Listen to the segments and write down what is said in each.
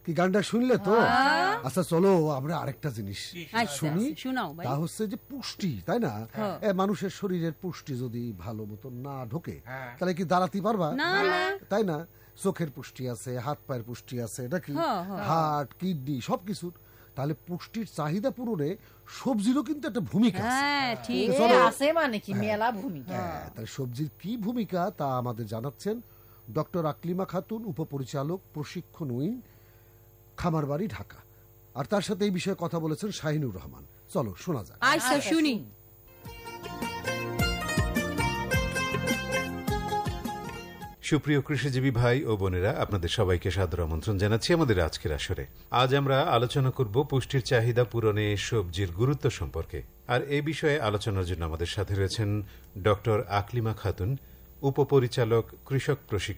কি গানটা শুনলে তো? আচ্ছা চলো আমরা আরেকটা জিনিস শুনি। তা হচ্ছে যে পুষ্টি, তাই না? মানুষের শরীরের পুষ্টি যদি ভালো মতো না ঢোকে তাহলে কি দাঁড়াতে পারবা? তাই না? চোখের পুষ্টি আছে, হাত পায়ের পুষ্টি আছে, নাকি হার্ট, কিডনি সবকিছুর। তাহলে পুষ্টির চাহিদা পূরণে সবজিরও কিন্তু একটা ভূমিকা আছে। মানে কি মেলা ভূমিকা। তাহলে সবজির কি ভূমিকা তা আমাদের জানাচ্ছেন ডক্টর আকলিমা খাতুন, উপপরিচালক, প্রশিক্ষণ উইং, খামারবাড়ি, ঢাকা। আর তার সাথে এই বিষয়ে কথা বলেছেন শাহিনুর রহমান। চলো শোনা যাক। শুনি। সুপ্রিয় কৃষিজীবী ভাই ও বোনেরা, আপনাদের সবাইকে সাদর আমন্ত্রণ জানাচ্ছি আমাদের আজকের আসরে। আজ আমরা আলোচনা করব পুষ্টির চাহিদা পূরণে সবজির গুরুত্ব সম্পর্কে। আর এই বিষয়ে আলোচনার জন্য আমাদের সাথে রয়েছেন ডক্টর আকলিমা খাতুন, উপপরিচালক, কৃষক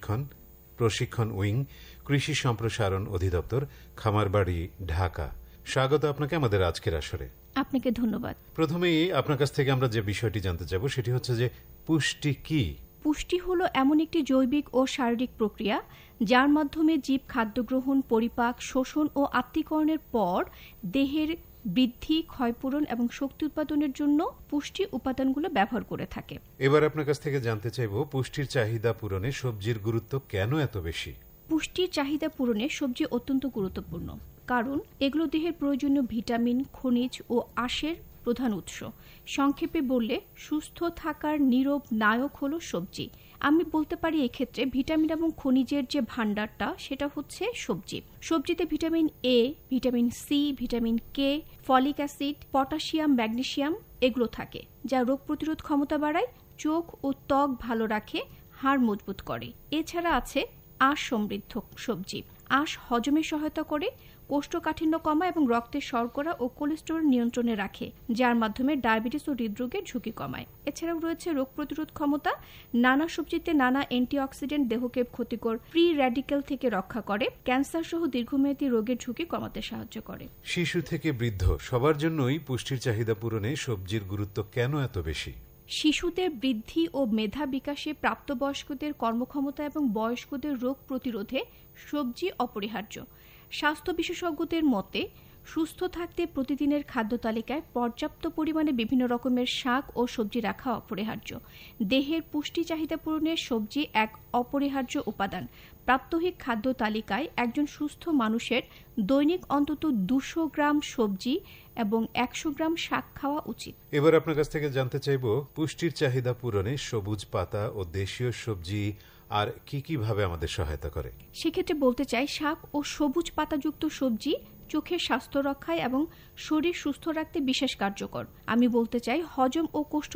প্রশিক্ষণ উইং, কৃষি সম্প্রসারণ অধিদপ্তর, খামারবাড়ি, ঢাকা। স্বাগত আপনাকে আমাদের আজকের আসরে। আপনাকে ধন্যবাদ। প্রথমেই আপনার কাছ থেকে আমরা যে বিষয়টি জানতে চাইব সেটি হচ্ছে যে পুষ্টি কি? পুষ্টি হলো এমন একটি জৈবিক ও শারীরিক প্রক্রিয়া যার মাধ্যমে জীব খাদ্য গ্রহণ, পরিপাক, শোষণ ও আত্তীকরণের পর দেহের বৃদ্ধি, ক্ষয়পূরণ এবং শক্তি উৎপাদনের জন্য পুষ্টি উপাদানগুলো ব্যবহার করে থাকে। এবার আপনার কাছ থেকে জানতে চাইব পুষ্টির চাহিদা পূরণে সবজির গুরুত্ব কেন এত বেশি? পুষ্টির চাহিদা পূরণে সবজি অত্যন্ত গুরুত্বপূর্ণ, কারণ এগুলো দেহের প্রয়োজনীয় ভিটামিন, খনিজ ও আঁশের প্রধান উৎস। সংক্ষেপে বললে সুস্থ থাকার নীরব নায়ক হলো সবজি। আমি বলতে পারি এক্ষেত্রে ভিটামিন এবং খনিজের যে ভান্ডারটা সেটা হচ্ছে সবজি। সবজিতে vitamin A, vitamin C, vitamin K, folic acid, potassium, magnesium এগুলো থাকে, যা রোগ প্রতিরোধ ক্ষমতা বাড়ায়, চোখ ও ত্বক ভালো রাখে, হাড় মজবুত করে। এছাড়া আছে আঁশ সমৃদ্ধ সবজি। আঁশ হজমে সহায়তা করে, কোষ্ঠকাঠিন্য কমায় এবং রক্তের শর্করা ও কোলেস্টেরল নিয়ন্ত্রণে রাখে, যার মাধ্যমে ডায়াবেটিস ও হৃদরোগের ঝুঁকি কমায়। এছাড়াও রয়েছে রোগ প্রতিরোধ ক্ষমতা। নানা সবজিতে নানা অ্যান্টিঅক্সিডেন্ট দেহকে ক্ষতিকর ফ্রি র্যাডিক্যাল থেকে রক্ষা করে, ক্যান্সার সহ দীর্ঘমেয়াদী রোগের ঝুঁকি কমাতে সাহায্য করে। শিশু থেকে বৃদ্ধ সবার জন্যই পুষ্টির চাহিদা পূরণে সবজির গুরুত্ব কেন এত বেশি? শিশুদের বৃদ্ধি ও মেধা বিকাশে, প্রাপ্তবয়স্কদের কর্মক্ষমতা এবং বয়স্কদের রোগ প্রতিরোধে সবজি অপরিহার্য। স্বাস্থ্য বিশেষজ্ঞদের মতে সুস্থ থাকতে প্রতিদিনের খাদ্য তালিকায় পর্যাপ্ত পরিমাণে বিভিন্ন রকমের শাক ও সবজি রাখা অপরিহার্য। দেহের পুষ্টি চাহিদা পূরণে সবজি এক অপরিহার্য উপাদান। প্রাত্যহিক খাদ্য তালিকায় একজন সুস্থ মানুষের দৈনিক অন্তত 200 গ্রাম সবজি এবং 100 গ্রাম শাক খাওয়া উচিত। এবার আপনার কাছ থেকে জানতে চাইব পুষ্টির চাহিদা পূরণে সবুজ পাতা ও দেশীয় সবজি আর কি কিভাবে আমাদের সহায়তা করে। সেক্ষেত্রে বলতে চাই, শাক ও সবুজ পাতাযুক্ত সবজি চোখের স্বাস্থ্য রক্ষায় এবং শরীর সুস্থ রাখতে বিশেষ কার্যকর। আমি বলতে চাই হজম ও কোষ্ঠ